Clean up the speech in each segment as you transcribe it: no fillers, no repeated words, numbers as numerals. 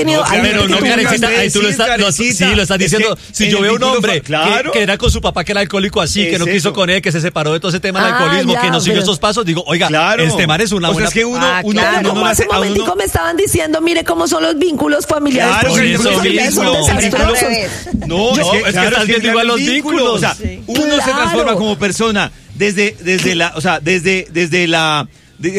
tenido... Pero no, Karencita, ahí tú lo estás diciendo. Si yo veo un hombre que era con su papá, que era alcohólico así, que no quiso con él, que se separó de todo ese tema del alcoholismo, que no siguió esos pasos, digo, oiga, este man es una buena... O sea, es que como hace un momentico me estaban diciendo, mire cómo son los vínculos familiares. Claro, son desastrosos. No, es que estás viendo igual los vínculos. O sea, uno se transforma como persona desde la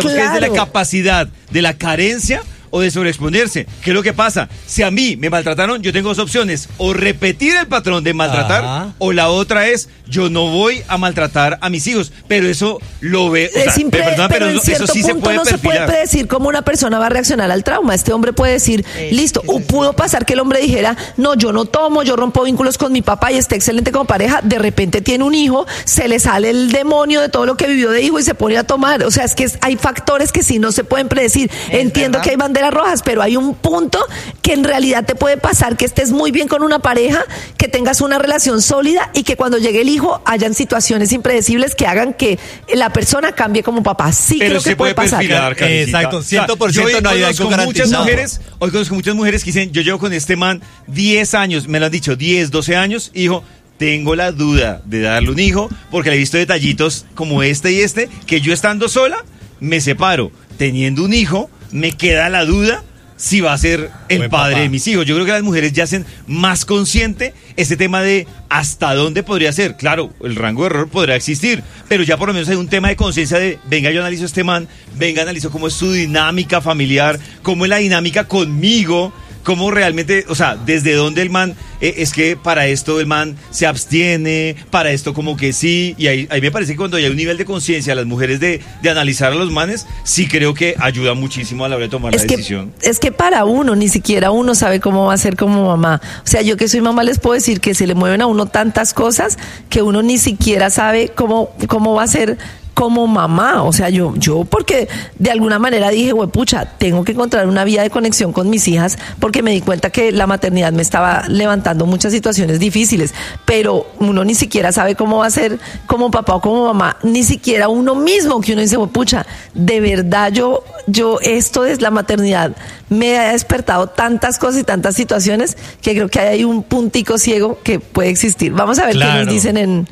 capacidad, de la carencia o de sobreexponerse. ¿Qué es lo que pasa? Si a mí me maltrataron, yo tengo dos opciones: o repetir el patrón de maltratar, o la otra es, yo no voy a maltratar a mis hijos. Pero eso lo ve, pero eso sí se puede perfilar. No se puede predecir cómo una persona va a reaccionar al trauma. Este hombre puede decir, listo, o pudo pasar que el hombre dijera, no, yo no tomo, yo rompo vínculos con mi papá y está excelente como pareja. De repente tiene un hijo, se le sale el demonio de todo lo que vivió de hijo y se pone a tomar. O sea, es que hay factores que sí no se pueden predecir. Entiendo que hay banderas rojas, pero hay un punto que en realidad te puede pasar, que estés muy bien con una pareja, que tengas una relación sólida y que cuando llegue el hijo hayan situaciones impredecibles que hagan que la persona cambie como papá. Sí, pero creo que puede pasar. Exacto, 100% no hay algo garantizado. Hoy conozco muchas mujeres que dicen, yo llevo con este man 10 años, me lo han dicho, 10, 12 años, hijo, tengo la duda de darle un hijo porque le he visto detallitos como este y este, que yo estando sola me separo. Teniendo un hijo, me queda la duda si va a ser el padre de mis hijos. Yo creo que las mujeres ya hacen más consciente ese tema de hasta dónde podría ser. Claro, el rango de error podrá existir, pero ya por lo menos hay un tema de conciencia de, venga, yo analizo a este man, venga, analizo cómo es su dinámica familiar, cómo es la dinámica conmigo, cómo realmente, o sea, desde dónde el man, es que para esto el man se abstiene, para esto como que sí, y ahí me parece que cuando hay un nivel de conciencia, las mujeres de analizar a los manes, sí creo que ayuda muchísimo a la hora de tomar la decisión. Es que para uno, ni siquiera uno sabe cómo va a ser como mamá. O sea, yo que soy mamá les puedo decir que se le mueven a uno tantas cosas que uno ni siquiera sabe cómo va a ser como mamá. O sea, yo porque de alguna manera dije, pucha, tengo que encontrar una vía de conexión con mis hijas porque me di cuenta que la maternidad me estaba levantando muchas situaciones difíciles, pero uno ni siquiera sabe cómo va a ser como papá o como mamá, ni siquiera uno mismo, que uno dice, pucha, de verdad yo esto es la maternidad, me ha despertado tantas cosas y tantas situaciones que creo que hay un puntico ciego que puede existir. Vamos a ver qué nos dicen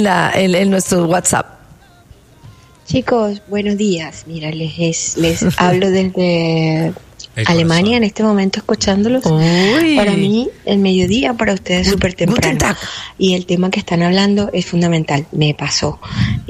en nuestro WhatsApp. Chicos, buenos días. Mira, les hablo desde Alemania en este momento escuchándolos. Uy. Para mí, el mediodía, para ustedes súper temprano. Y el tema que están hablando es fundamental. Me pasó.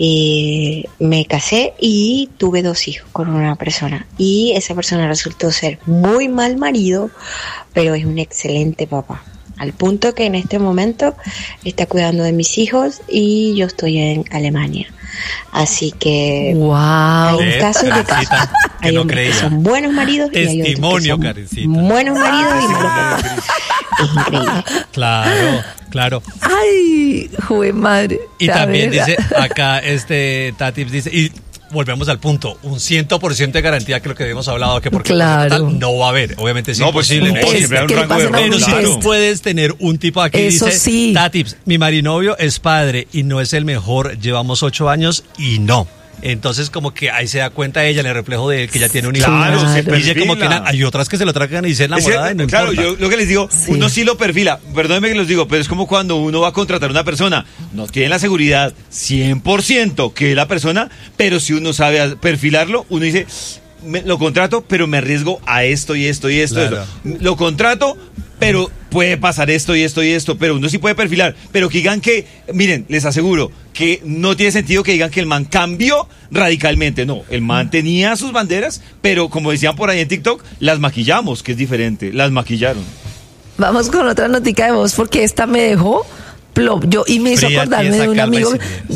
Me casé y tuve 2 hijos con una persona. Y esa persona resultó ser muy mal marido, pero es un excelente papá. Al punto que en este momento está cuidando de mis hijos y yo estoy en Alemania. Así que wow. Hay un caso y de caso. Hay hombres que son buenos maridos y hay otros que son buenos maridos y malos papás. Es increíble. Claro. Ay, jue madre. Y también dice acá Tatips dice, y volvemos al punto, un 100% de garantía, que lo que habíamos hablado, que porque no va a haber, obviamente es imposible. Siempre hay un rango de error. Pero si tú puedes tener un tipo aquí, eso dice, sí. Tatips, mi marinovio es padre y no es el mejor, llevamos 8 años y no. Entonces como que ahí se da cuenta ella, el reflejo de que ya tiene un hijo. Claro, se dice como que hay otras que se lo tragan y dicen enamorada y no claro, importa. yo lo que les digo, uno sí lo perfila, perdónenme que los digo, pero es como cuando uno va a contratar a una persona, no tiene la seguridad 100% que es la persona, pero si uno sabe perfilarlo, uno dice, lo contrato, pero me arriesgo a esto y esto y esto. Claro. Lo contrato, pero puede pasar esto y esto y esto, pero uno sí puede perfilar, pero que digan que, miren, les aseguro que no tiene sentido que digan que el man cambió radicalmente. No, el man tenía sus banderas, pero como decían por ahí en TikTok, las maquillamos, que es diferente, las maquillaron. Vamos con otra notica de voz porque esta me dejó yo, y me hizo acordarme de un amigo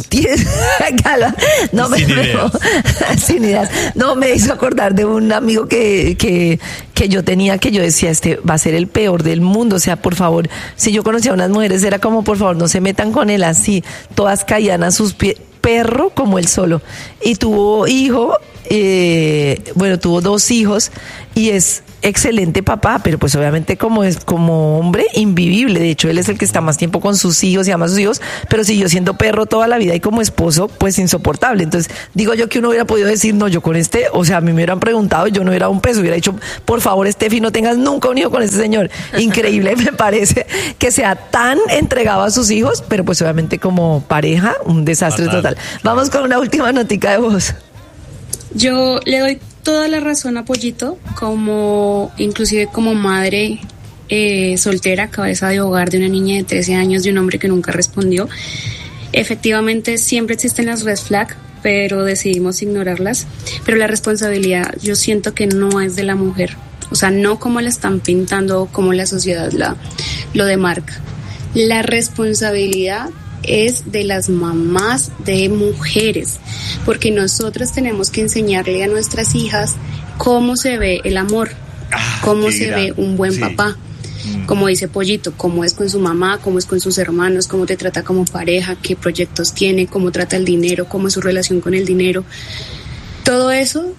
sin ideas. No, me hizo acordar de un amigo que yo tenía, que yo decía, este va a ser el peor del mundo. O sea, por favor, si yo conocía a unas mujeres, era como, por favor, no se metan con él así. Todas caían a sus pies, perro como él solo. Y tuvo tuvo 2 hijos y es excelente papá, pero pues obviamente como es como hombre invivible. De hecho, él es el que está más tiempo con sus hijos y ama a sus hijos, pero siguió siendo perro toda la vida y como esposo, pues insoportable. Entonces, digo yo que uno hubiera podido decir, no, yo con este, o sea, a mí me hubieran preguntado y yo no hubiera dado un peso, hubiera dicho, por favor, Steffi, no tengas nunca un hijo con este señor. Increíble, me parece que sea tan entregado a sus hijos, pero pues obviamente como pareja, un desastre total. Vamos con una última notica de voz. Yo le doy toda la razón a Pollito, inclusive como madre soltera, cabeza de hogar de una niña de 13 años, de un hombre que nunca respondió. Efectivamente, siempre existen las red flag, pero decidimos ignorarlas. Pero la responsabilidad, yo siento que no es de la mujer. O sea, no como la están pintando o como la sociedad lo demarca. La responsabilidad es de las mamás de mujeres, porque nosotras tenemos que enseñarle a nuestras hijas cómo se ve el amor, cómo se ve un buen papá, como dice Pollito, cómo es con su mamá, cómo es con sus hermanos, cómo te trata como pareja, qué proyectos tiene, cómo trata el dinero, cómo es su relación con el dinero. Todo eso,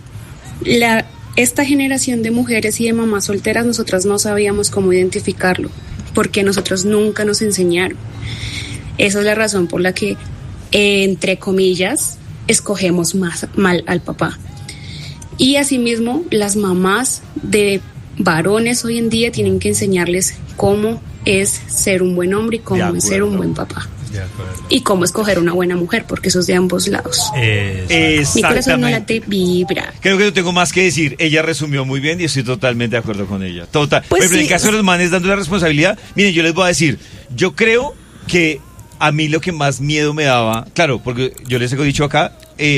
esta generación de mujeres y de mamás solteras, nosotras no sabíamos cómo identificarlo, porque nosotros nunca nos enseñaron. Esa es la razón por la que, entre comillas, escogemos mal al papá. Y asimismo, las mamás de varones hoy en día tienen que enseñarles cómo es ser un buen hombre y cómo es ser un buen papá. Y cómo escoger una buena mujer, porque eso es de ambos lados. Mi corazón no late, vibra. Creo que no tengo más que decir. Ella resumió muy bien y estoy totalmente de acuerdo con ella. Total. Pues pero en el caso de los manes dando la responsabilidad, miren, yo les voy a decir, yo creo que a mí lo que más miedo me daba, claro, porque yo les he dicho acá,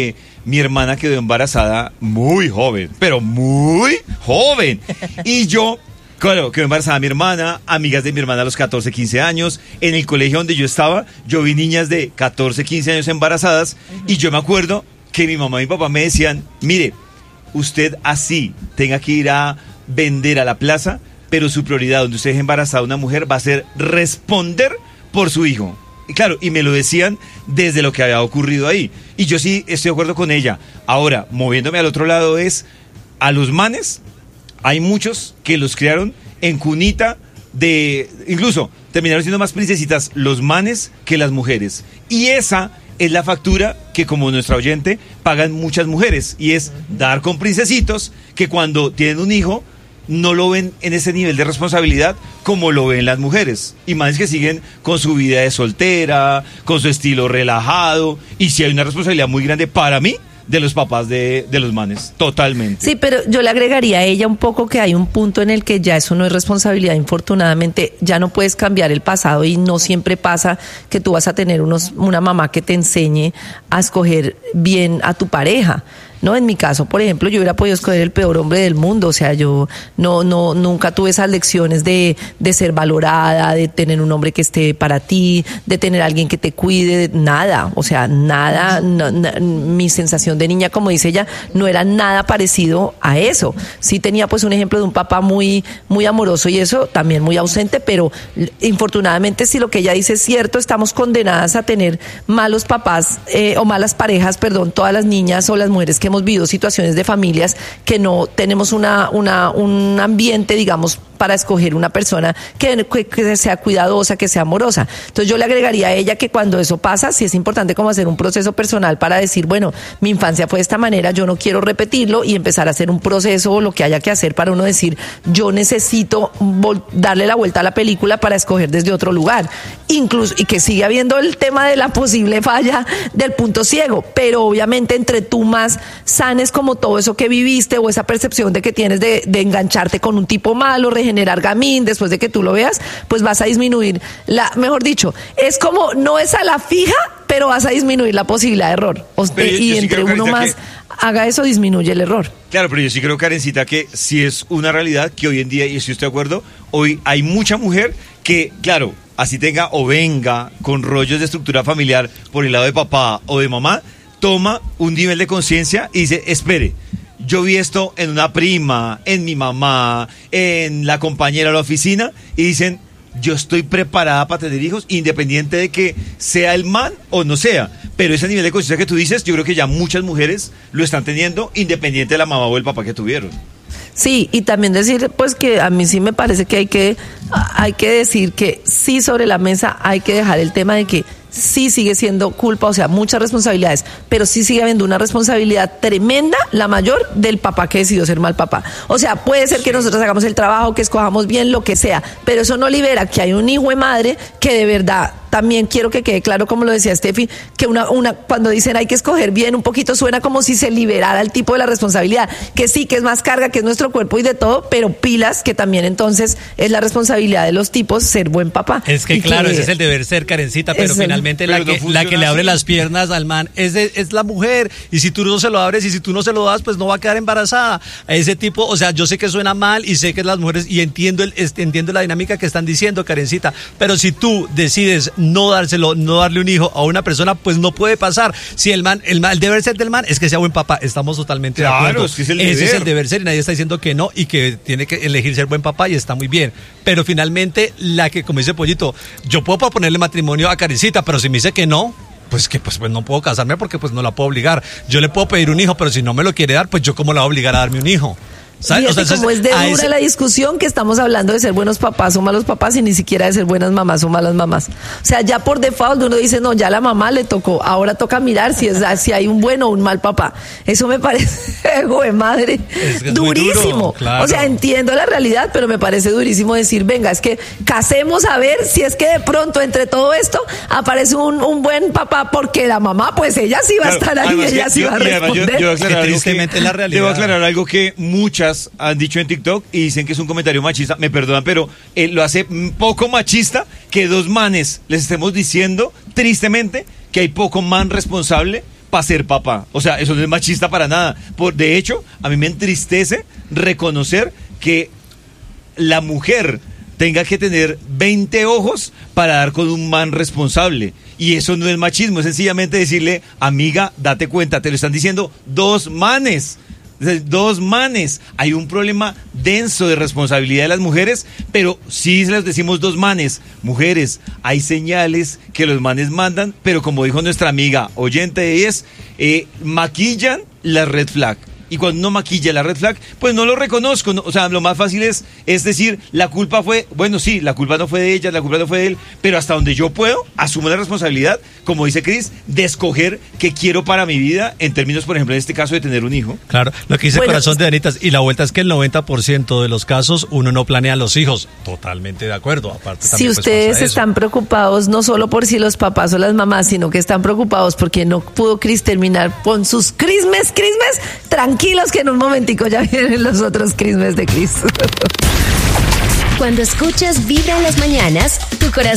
mi hermana quedó embarazada muy joven, pero muy joven. Y yo, claro, quedó embarazada mi hermana, amigas de mi hermana a los 14, 15 años. En el colegio donde yo estaba, yo vi niñas de 14, 15 años embarazadas. Y yo me acuerdo que mi mamá y mi papá me decían, mire, usted así tenga que ir a vender a la plaza, pero su prioridad donde usted es embarazada una mujer va a ser responder por su hijo. Y claro, y me lo decían desde lo que había ocurrido ahí. Y yo sí estoy de acuerdo con ella. Ahora, moviéndome al otro lado es, a los manes, hay muchos que los criaron en cunita incluso terminaron siendo más princesitas los manes que las mujeres. Y esa es la factura que, como nuestra oyente, pagan muchas mujeres. Y es dar con princesitos que cuando tienen un hijo no lo ven en ese nivel de responsabilidad como lo ven las mujeres. Y más que siguen con su vida de soltera, con su estilo relajado. Y sí hay una responsabilidad muy grande para mí de los papás de los manes, totalmente. Sí, pero yo le agregaría a ella un poco que hay un punto en el que ya eso no es responsabilidad, infortunadamente, ya no puedes cambiar el pasado y no siempre pasa que tú vas a tener una mamá que te enseñe a escoger bien a tu pareja. No, en mi caso, por ejemplo, yo hubiera podido escoger el peor hombre del mundo, o sea, yo nunca tuve esas lecciones de ser valorada, de tener un hombre que esté para ti, de tener a alguien que te cuide, nada, o sea, nada, mi sensación de niña, como dice ella, no era nada parecido a eso. Sí tenía pues un ejemplo de un papá muy, muy amoroso y eso, también muy ausente, pero infortunadamente si lo que ella dice es cierto, estamos condenadas a tener malos papás, o malas parejas, perdón, todas las niñas o las mujeres que hemos vivido situaciones de familias que no tenemos un ambiente, digamos, para escoger una persona que sea cuidadosa, que sea amorosa. Entonces yo le agregaría a ella que cuando eso pasa, sí es importante como hacer un proceso personal para decir, bueno, mi infancia fue de esta manera, yo no quiero repetirlo, y empezar a hacer un proceso o lo que haya que hacer para uno decir, yo necesito darle la vuelta a la película para escoger desde otro lugar. Incluso, y que sigue habiendo el tema de la posible falla del punto ciego, pero obviamente entre tú más sanes como todo eso que viviste o esa percepción de que tienes de engancharte con un tipo malo, regenerar gamín después de que tú lo veas, pues vas a disminuir mejor dicho, es como, no es a la fija, pero vas a disminuir la posibilidad de error. Y entre uno más haga eso, disminuye el error. Claro, pero yo sí creo, Karencita, que sí es una realidad que hoy en día, y estoy de acuerdo, hoy hay mucha mujer que, claro, así tenga o venga con rollos de estructura familiar por el lado de papá o de mamá, toma un nivel de conciencia y dice, espere, yo vi esto en una prima, en mi mamá, en la compañera de la oficina, y dicen, yo estoy preparada para tener hijos, independiente de que sea el man o no sea. Pero ese nivel de conciencia que tú dices, yo creo que ya muchas mujeres lo están teniendo, independiente de la mamá o el papá que tuvieron. Sí, y también decir, pues que a mí sí me parece que hay que decir que sí, sobre la mesa hay que dejar el tema de que sí sigue siendo culpa, o sea, muchas responsabilidades, pero sí sigue habiendo una responsabilidad tremenda, la mayor, del papá que decidió ser mal papá. O sea, puede ser que nosotros hagamos el trabajo, que escojamos bien, lo que sea, pero eso no libera que hay un hijo de madre que de verdad, también quiero que quede claro, como lo decía Steffi, que cuando dicen hay que escoger bien, un poquito suena como si se liberara el tipo de la responsabilidad, que sí, que es más carga, que es nuestro cuerpo y de todo, pero pilas, que también entonces es la responsabilidad de los tipos ser buen papá. Es que claro, ese es el deber ser, Karencita, pero finalmente la que le abre las piernas al man es la mujer, y si tú no se lo abres y si tú no se lo das, pues no va a quedar embarazada. Ese tipo, o sea, yo sé que suena mal y sé que es las mujeres, y entiendo la dinámica que están diciendo, Karencita, pero si tú decides no darle un hijo a una persona, pues no puede pasar. Si el deber ser del man es que sea buen papá, estamos totalmente de acuerdo. Ese es el deber ser, y nadie está diciendo que no, y que tiene que elegir ser buen papá, y está muy bien. Pero finalmente, como dice Pollito, yo puedo proponerle matrimonio a Karencita, pero si me dice que no, pues no puedo casarme porque pues no la puedo obligar. Yo le puedo pedir un hijo, pero si no me lo quiere dar, pues yo cómo la voy a obligar a darme un hijo. ¿Sabes? O sea, como es de dura la discusión, que estamos hablando de ser buenos papás o malos papás, y ni siquiera de ser buenas mamás o malas mamás. O sea, ya por default uno dice, no, ya la mamá le tocó, ahora toca mirar si hay un bueno o un mal papá. Eso me parece, de madre, es durísimo. Duro, claro. O sea, entiendo la realidad, pero me parece durísimo decir, venga, es que casemos a ver si es que de pronto entre todo esto aparece un buen papá, porque la mamá, pues ella sí va a estar ahí, ella sí va a responder. Yo tristemente la realidad. Debo aclarar algo que muchas han dicho en TikTok y dicen que es un comentario machista, me perdonan, pero lo hace poco machista que dos manes les estemos diciendo tristemente que hay poco man responsable para ser papá. O sea, eso no es machista para nada. De hecho, a mí me entristece reconocer que la mujer tenga que tener 20 ojos para dar con un man responsable. Y eso no es machismo, es sencillamente decirle, amiga, date cuenta, te lo están diciendo dos manes. Hay un problema denso de responsabilidad de las mujeres, pero sí se les decimos dos manes. Mujeres, hay señales que los manes mandan, pero como dijo nuestra amiga oyente, maquillan la red flag. Y cuando uno maquilla la red flag, pues no lo reconozco, ¿no? O sea, lo más fácil es decir, la culpa fue, bueno, sí, la culpa no fue de ella, la culpa no fue de él, pero hasta donde yo puedo, asumo la responsabilidad, como dice Cris, de escoger qué quiero para mi vida, en términos, por ejemplo, en este caso de tener un hijo. Claro, lo que dice Corazón de Danitas, y la vuelta es que el 90% de los casos uno no planea los hijos. Totalmente de acuerdo. Aparte, si ustedes están preocupados, no solo por si los papás o las mamás, sino que están preocupados porque no pudo Cris terminar con sus crismes, tranquilos que en un momentico ya vienen los otros crismes de Cris. Cuando escuchas Vibra en las mañanas, tu corazón